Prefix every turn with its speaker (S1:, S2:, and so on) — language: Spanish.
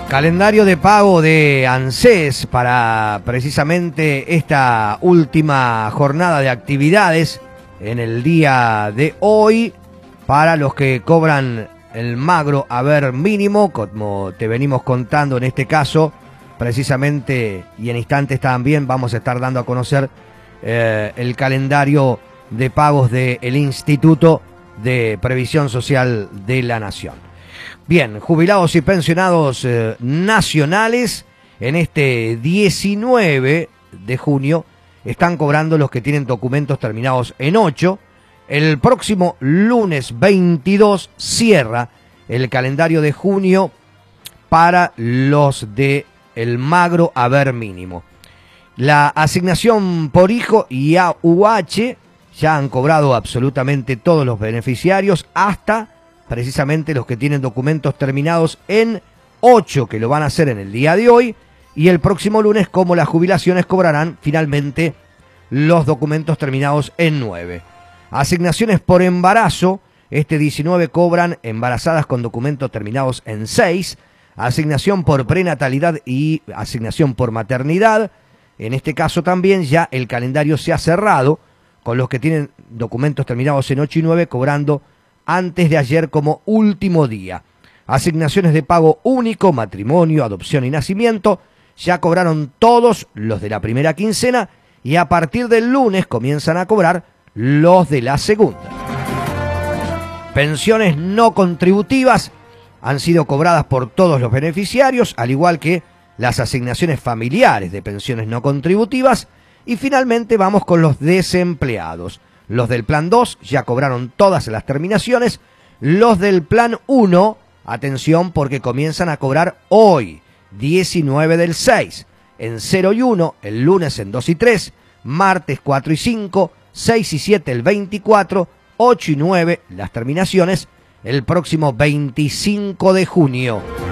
S1: Calendario de pago de ANSES para precisamente esta última jornada de actividades en el día de hoy para los que cobran el magro haber mínimo, como te venimos contando en este caso, precisamente, y en instantes también vamos a estar dando a conocer el calendario de pagos del Instituto de Previsión Social de la Nación. Bien, jubilados y pensionados nacionales en este 19 de junio están cobrando los que tienen documentos terminados en 8. El próximo lunes 22 cierra el calendario de junio para los de el magro haber mínimo. La asignación por hijo y AUH ya han cobrado absolutamente todos los beneficiarios, hasta precisamente los que tienen documentos terminados en 8, que lo van a hacer en el día de hoy, y el próximo lunes, como las jubilaciones, cobrarán finalmente los documentos terminados en 9. Asignaciones por embarazo, este 19 cobran embarazadas con documentos terminados en 6, asignación por prenatalidad y asignación por maternidad. En este caso también ya el calendario se ha cerrado, con los que tienen documentos terminados en 8 y 9 cobrando antes de ayer como último día. Asignaciones de pago único, matrimonio, adopción y nacimiento, ya cobraron todos los de la primera quincena y a partir del lunes comienzan a cobrar los de la segunda. Pensiones no contributivas han sido cobradas por todos los beneficiarios, al igual que las asignaciones familiares de pensiones no contributivas. Y finalmente vamos con los desempleados. Los del Plan 2 ya cobraron todas las terminaciones. Los del Plan 1, atención porque comienzan a cobrar hoy, 19 del 6, en 0 y 1, el lunes en 2 y 3, martes 4 y 5, 6 y 7 el 24, 8 y 9 las terminaciones el próximo 25 de junio.